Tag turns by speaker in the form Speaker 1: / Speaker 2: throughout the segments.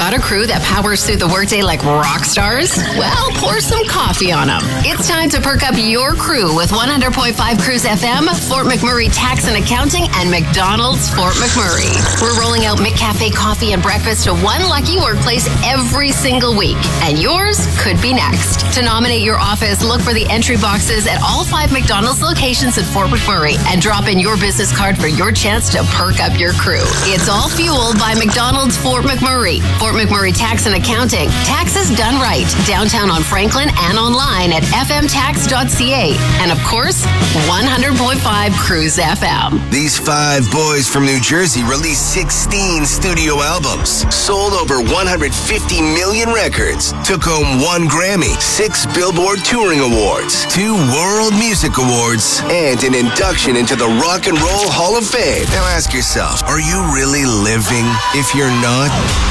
Speaker 1: Got a crew that powers through the workday like rock stars? Well, pour some coffee on them. It's time to perk up your crew with 100.5 Cruise FM, Fort McMurray Tax and Accounting, and McDonald's Fort McMurray. We're rolling out McCafe coffee and breakfast to one lucky workplace every single week, and yours could be next. To nominate your office, look for the entry boxes at all 5 McDonald's locations in Fort McMurray and drop in your business card for your chance to perk up your crew. It's all fueled by McDonald's Fort McMurray. Fort McMurray Tax and Accounting. Taxes done right. Downtown on Franklin and online at fmtax.ca. And of course, 100.5 Cruise FM.
Speaker 2: These 5 boys from New Jersey released 16 studio albums, sold over 150 million records, took home 1 Grammy, 6 Billboard Touring Awards, 2 World Music Awards, and an induction into the Rock and Roll Hall of Fame. Now ask yourself, are you really living? If you're not,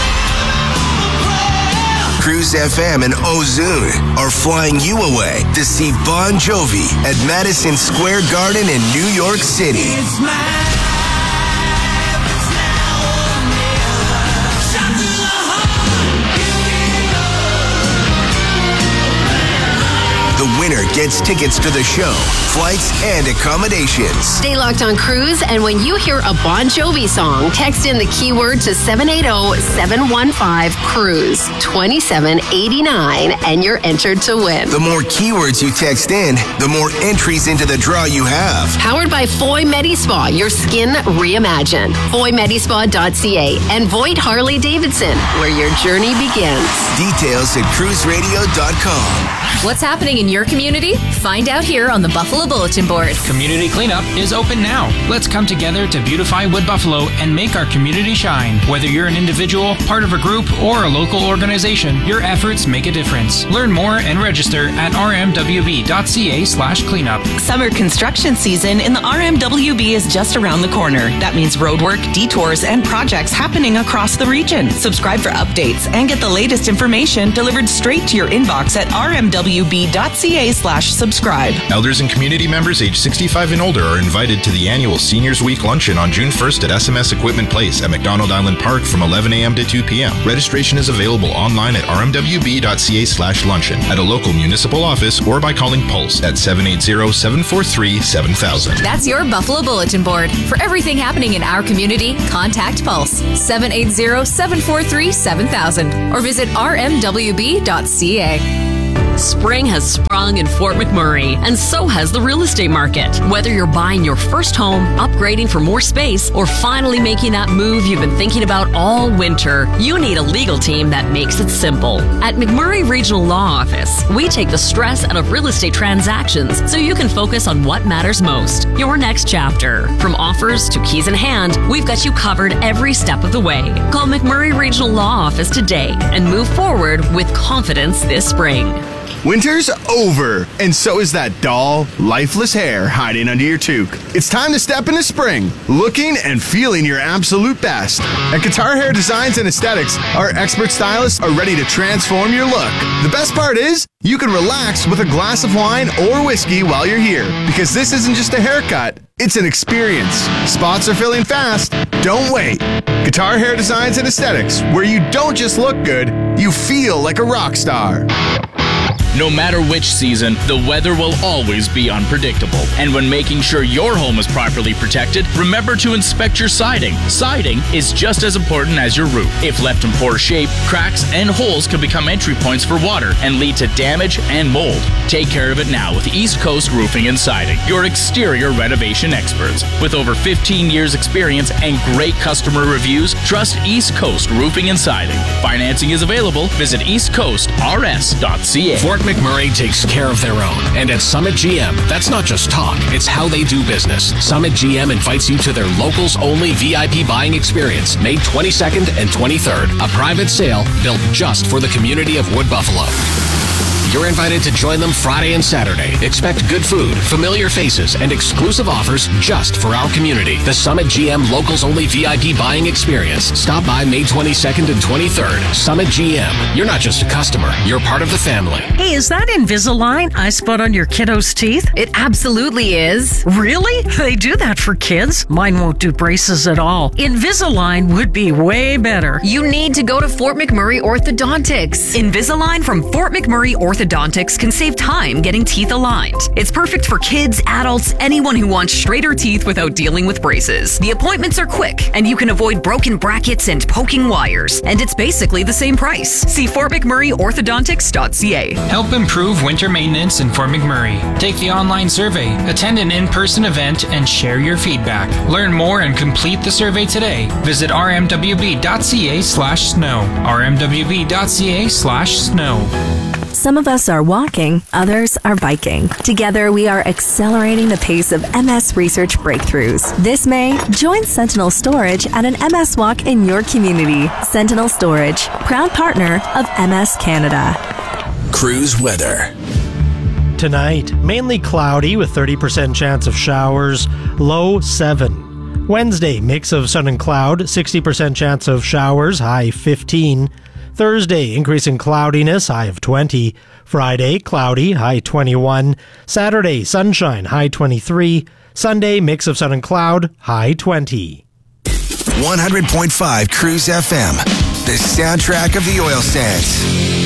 Speaker 2: Cruise FM and Ozune are flying you away to see Bon Jovi at Madison Square Garden in New York City. The winner gets tickets to the show, flights, and accommodations.
Speaker 1: Stay locked on Cruise, and when you hear a Bon Jovi song, text in the keyword to 780-715-CRUISE 2789, and you're entered to win.
Speaker 2: The more keywords you text in, the more entries into the draw you have.
Speaker 1: Powered by Foy Medi-Spa, your skin reimagined. FoyMedispa.ca and Voigt Harley Davidson, where your journey begins.
Speaker 2: Details at cruiseradio.com.
Speaker 3: What's happening in your community? Find out here on the Buffalo Bulletin Board.
Speaker 4: Community Cleanup is open now. Let's come together to beautify Wood Buffalo and make our community shine. Whether you're an individual, part of a group, or a local organization, your efforts make a difference. Learn more and register at rmwb.ca/cleanup.
Speaker 5: Summer construction season in the RMWB is just around the corner. That means roadwork, detours, and projects happening across the region. Subscribe for updates and get the latest information delivered straight to your inbox at rmwb.ca/subscribe.
Speaker 6: Elders and community members age 65 and older are invited to the annual Seniors Week Luncheon on June 1st at SMS Equipment Place at McDonald Island Park from 11 a.m. to 2 p.m. Registration is available online at rmwb.ca/luncheon, at a local municipal office, or by calling Pulse at 780-743-7000.
Speaker 3: That's your Buffalo Bulletin Board. For everything happening in our community, contact Pulse 780-743-7000 or visit rmwb.ca.
Speaker 7: Spring has sprung in Fort McMurray, and so has the real estate market. Whether you're buying your first home, upgrading for more space, or finally making that move you've been thinking about all winter, you need a legal team that makes it simple. At McMurray Regional Law Office, we take the stress out of real estate transactions so you can focus on what matters most, your next chapter. From offers to keys in hand, we've got you covered every step of the way. Call McMurray Regional Law Office today and move forward with confidence this spring.
Speaker 8: Winter's over, and so is that dull, lifeless hair hiding under your toque. It's time to step into spring, looking and feeling your absolute best. At Guitar Hair Designs and Aesthetics, our expert stylists are ready to transform your look. The best part is, you can relax with a glass of wine or whiskey while you're here, because this isn't just a haircut, it's an experience. Spots are filling fast. Don't wait. Guitar Hair Designs and Aesthetics, where you don't just look good, you feel like a rock star.
Speaker 9: No matter which season, the weather will always be unpredictable. And when making sure your home is properly protected, remember to inspect your siding. Siding is just as important as your roof. If left in poor shape, cracks and holes can become entry points for water and lead to damage and mold. Take care of it now with East Coast Roofing and Siding, your exterior renovation experts. With over 15 years experience and great customer reviews, trust East Coast Roofing and Siding. Financing is available. Visit eastcoastrs.ca.
Speaker 10: Fort McMurray takes care of their own. And at Summit GM, that's not just talk, it's how they do business. Summit GM invites you to their locals only VIP buying experience, May 22nd and 23rd. A private sale built just for the community of Wood Buffalo. You're invited to join them Friday and Saturday. Expect good food, familiar faces, and exclusive offers just for our community. The Summit GM Locals Only VIP Buying Experience. Stop by May 22nd and 23rd. Summit GM. You're not just a customer. You're part of the family.
Speaker 11: Hey, is that Invisalign I spot on your kiddos' teeth?
Speaker 3: It absolutely is.
Speaker 11: Really? They do that for kids? Mine won't do braces at all. Invisalign would be way better.
Speaker 3: You need to go to Fort McMurray Orthodontics.
Speaker 12: Invisalign from Fort McMurray Orthodontics can save time getting teeth aligned. It's perfect for kids, adults, anyone who wants straighter teeth without dealing with braces. The appointments are quick, and you can avoid broken brackets and poking wires. And it's basically the same price. See FortMcMurrayOrthodontics.ca.
Speaker 4: Help improve winter maintenance in Fort McMurray. Take the online survey, attend an in-person event, and share your feedback. Learn more and complete the survey today. Visit rmwb.ca/snow. rmwb.ca/snow.
Speaker 13: Some of us are walking, others are biking. Together, we are accelerating the pace of MS research breakthroughs. This May, join Sentinel Storage at an MS walk in your community. Sentinel Storage, proud partner of MS Canada.
Speaker 2: Cruise weather.
Speaker 14: Tonight, mainly cloudy with 30% chance of showers, low 7. Wednesday, mix of sun and cloud, 60% chance of showers, high 15. Thursday, increasing cloudiness, high of 20. Friday, cloudy, high 21. Saturday, sunshine, high 23. Sunday, mix of sun and cloud, high 20.
Speaker 2: 100.5 Cruise FM, the soundtrack of the oil sands.